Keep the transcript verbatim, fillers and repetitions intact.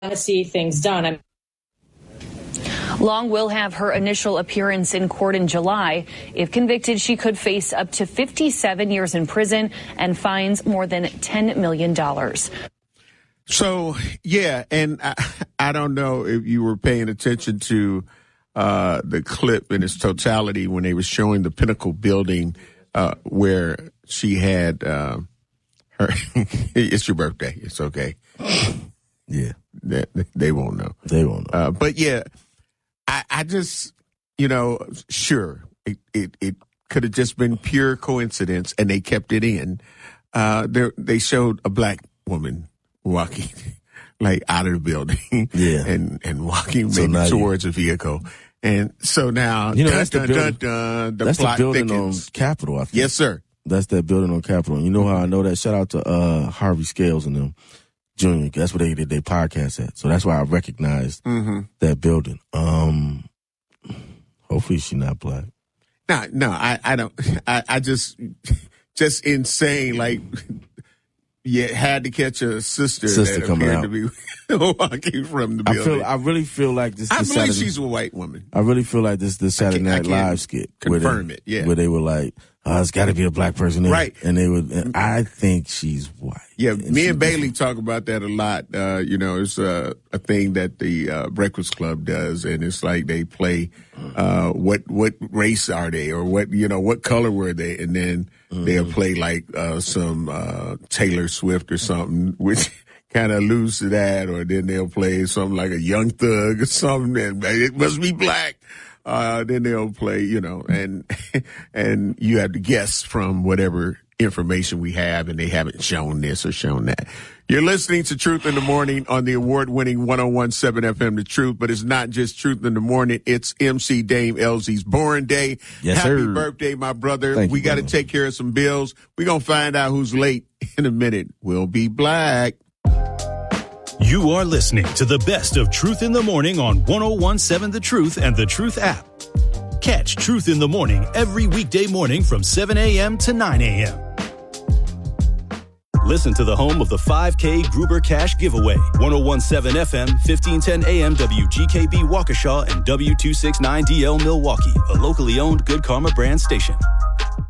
to see things done. I'm- Long will have her initial appearance in court in July. If convicted, she could face up to fifty-seven years in prison and fines more than ten million dollars. So, yeah, and I, I don't know if you were paying attention to uh, the clip in its totality when they were showing the Pinnacle building uh, where she had uh, her. It's your birthday. It's okay. Yeah. They, they won't know. They won't know. Uh, but, yeah, I, I just, you know, sure, it, it, it could have just been pure coincidence, and they kept it in. Uh, they showed a black woman walking like out of the building, yeah, and and walking so maybe towards you, a vehicle, and so now you know dun, that's dun, the building. Dun, dun, the that's plot the building thickens. on Capitol. I think. Yes, sir. That's that building on Capitol. You know how I know that? Shout out to uh, Harvey Scales and them Junior. That's where they did their podcast at. So that's why I recognized mm-hmm. that building. Um, hopefully she's not black. No, no, I, I don't. I, I just, just insane. Like. You had to catch a sister, sister that coming appeared out. to be walking from the building. I feel. I really feel like this. I this believe Saturday, she's a white woman. I really feel like this. This Saturday Night Live skit. Confirm they, it. Yeah. Where they were like, oh, "It's got to be a black person," there. Right? And they would. And I think she's white. Yeah, and me and Bailey talk about that a lot. Uh, you know, it's a, a thing that the uh, Breakfast Club does, and it's like they play uh, what what race are they, or what you know what color were they, and then mm-hmm. they'll play like uh, some uh, Taylor Swift or something, which kind of alludes to that, or then they'll play something like a Young Thug or something, and it must be black. Uh, then they'll play, you know, and and you have to guess from whatever information we have, and they haven't shown this or shown that. You're listening to Truth in the Morning on the award-winning one oh one point seven F M The Truth, but it's not just Truth in the Morning. It's M C Dame L Z's born day. Yes, Happy sir. birthday, my brother. Thank we you, got to brother. take care of some bills. We're going to find out who's late in a minute. We'll be black. You are listening to the best of Truth in the Morning on one oh one point seven The Truth and The Truth app. Catch Truth in the Morning every weekday morning from seven a.m. to nine a.m. Listen to the home of the five K Gruber Cash Giveaway. one oh one point seven F M, fifteen ten A M W G K B Waukesha and W two sixty-nine D L Milwaukee, a locally owned Good Karma brand station.